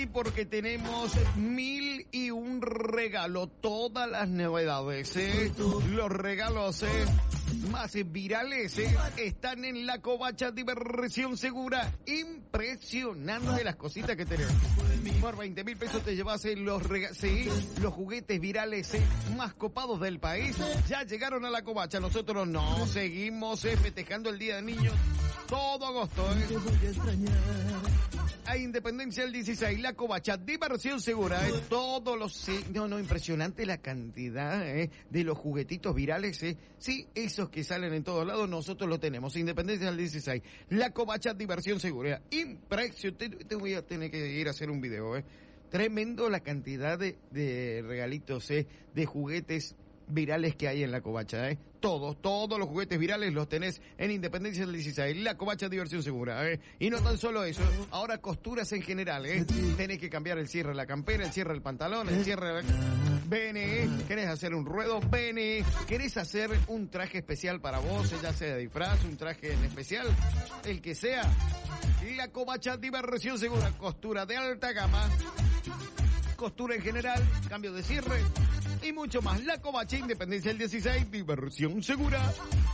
Porque tenemos 1001 regalo, todas las novedades, los regalos más virales están en la Covacha Diversión Segura. Impresionante las cositas que tenemos. Por 20.000 pesos te llevas los juguetes virales más copados del país. Ya llegaron a la Covacha. Nosotros no seguimos festejando el Día del Niño todo agosto. A Independencia el 16, la Covacha Diversión Segura, todos los... impresionante la cantidad de los juguetitos virales, sí, esos que salen en todos lados, nosotros lo tenemos. Independencia el 16, la Covacha Diversión Segura, impresionante. Te voy a tener que ir a hacer un video, tremendo la cantidad de regalitos, de juguetes virales que hay en la Covacha, todos los juguetes virales los tenés en Independencia del 16, la Covacha Diversión Segura, y no tan solo eso, ahora costuras en general, tenés que cambiar el cierre de la campera, el cierre del pantalón, el cierre de la... querés hacer un ruedo, querés hacer un traje especial para vos, ya sea de disfraz, un traje en especial, el que sea, la Covacha Diversión Segura, costura de alta gama, costura en general, cambio de cierre y mucho más. La Covacha Independencia del 16, Diversión Segura.